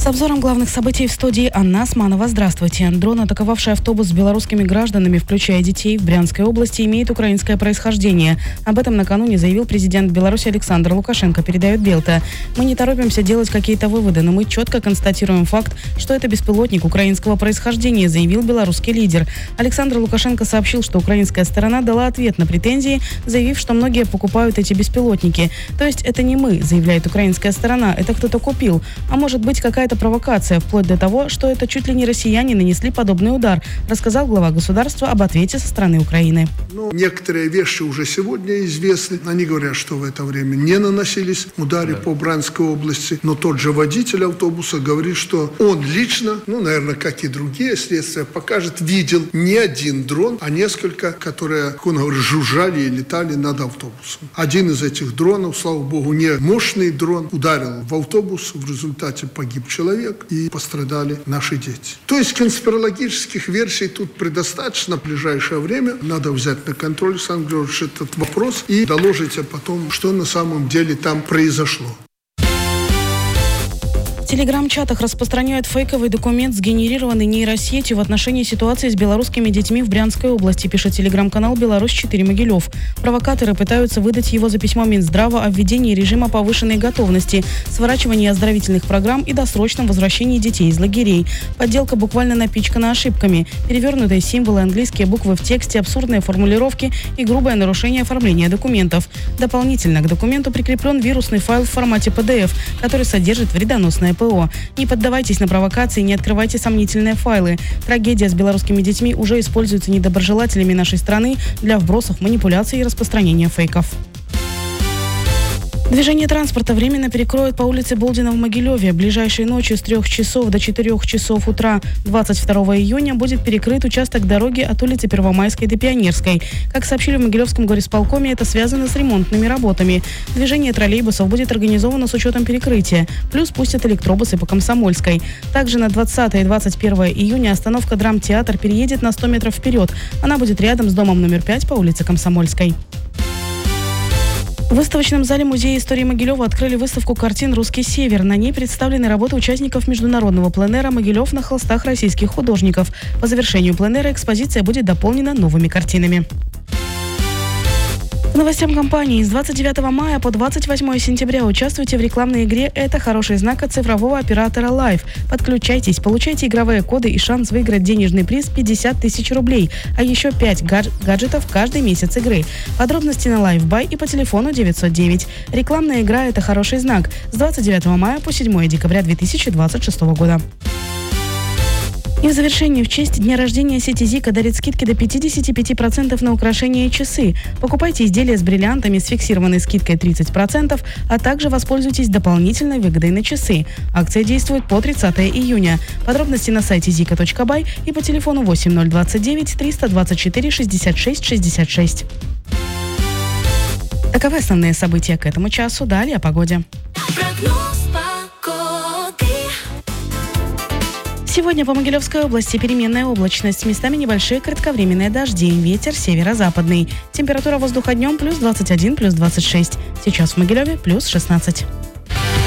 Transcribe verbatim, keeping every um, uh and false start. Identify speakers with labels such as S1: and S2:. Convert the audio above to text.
S1: С обзором главных событий в студии Анна Османова. Здравствуйте. Дрон, атаковавший автобус с белорусскими гражданами, включая детей, в Брянской области, имеет украинское происхождение. Об этом накануне заявил президент Беларуси Александр Лукашенко, передает Белта. Мы не торопимся делать какие-то выводы, но мы четко констатируем факт, что это беспилотник украинского происхождения, заявил белорусский лидер. Александр Лукашенко сообщил, что украинская сторона дала ответ на претензии, заявив, что многие покупают эти беспилотники. То есть это не мы, заявляет украинская сторона, это кто-то купил. А может быть какая-то провокация, вплоть до того, что это чуть ли не россияне нанесли подобный удар, рассказал глава государства об ответе со стороны Украины.
S2: Ну, некоторые вещи уже сегодня известны. Они говорят, что в это время не наносились удары да. по Брянской области, но тот же водитель автобуса говорит, что он лично, ну, наверное, как и другие следствия покажет, видел не один дрон, а несколько, которые, как он говорит, жужжали и летали над автобусом. Один из этих дронов, слава богу, не мощный дрон, ударил в автобус, в результате погиб человек. человек, и пострадали наши дети. То есть конспирологических версий тут предостаточно. В ближайшее время надо взять на контроль, Александр Георгиевич, этот вопрос и доложить о том, что на самом деле там произошло.
S1: В телеграм-чатах распространяют фейковый документ, сгенерированный нейросетью в отношении ситуации с белорусскими детьми в Брянской области, пишет телеграм-канал «Беларусь четыре Могилев». Провокаторы пытаются выдать его за письмо Минздрава о введении режима повышенной готовности, сворачивании оздоровительных программ и досрочном возвращении детей из лагерей. Подделка буквально напичкана ошибками. Перевернутые символы, английские буквы в тексте, абсурдные формулировки и грубое нарушение оформления документов. Дополнительно к документу прикреплен вирусный файл в формате пи ди эф, который содержит вредоносное ПО. Не поддавайтесь на провокации, не открывайте сомнительные файлы. Трагедия с белорусскими детьми уже используется недоброжелателями нашей страны для вбросов, манипуляций и распространения фейков. Движение транспорта временно перекроют по улице Болдина в Могилеве. Ближайшей ночью с трех часов до четырех часов утра двадцать второго июня будет перекрыт участок дороги от улицы Первомайской до Пионерской. Как сообщили в Могилевском горисполкоме, это связано с ремонтными работами. Движение троллейбусов будет организовано с учетом перекрытия. Плюс пустят электробусы по Комсомольской. Также на двадцатое и двадцать первое июня остановка Драмтеатр переедет на сто метров вперед. Она будет рядом с домом номер пять по улице Комсомольской. В выставочном зале Музея истории Могилева открыли выставку картин «Русский север». На ней представлены работы участников международного пленэра «Могилев на холстах российских художников». По завершению пленэра экспозиция будет дополнена новыми картинами. К новостям компании. С двадцать девятого мая по двадцать восьмое сентября участвуйте в рекламной игре «Это хороший знак» от цифрового оператора Live. Подключайтесь, получайте игровые коды и шанс выиграть денежный приз пятьдесят тысяч рублей, а еще пять гадж- гаджетов каждый месяц игры. Подробности на LiveBuy и по телефону девятьсот девять. Рекламная игра «Это хороший знак» с двадцать девятого мая по седьмое декабря две тысячи двадцать шестого года. И в завершении, в честь дня рождения сети Зика дарит скидки до пятьдесят пять процентов на украшения и часы. Покупайте изделия с бриллиантами с фиксированной скидкой тридцать процентов, а также воспользуйтесь дополнительной выгодой на часы. Акция действует по тридцатое июня. Подробности на сайте зика точка бай и по телефону восемь ноль двадцать девять триста двадцать четыре шестьдесят шесть шестьдесят шесть. Таковы основные события к этому часу. Далее о погоде. Сегодня по Могилевской области переменная облачность, местами небольшие кратковременные дожди, ветер северо-западный. Температура воздуха днем плюс двадцать один, плюс двадцать шесть. Сейчас в Могилеве плюс шестнадцать.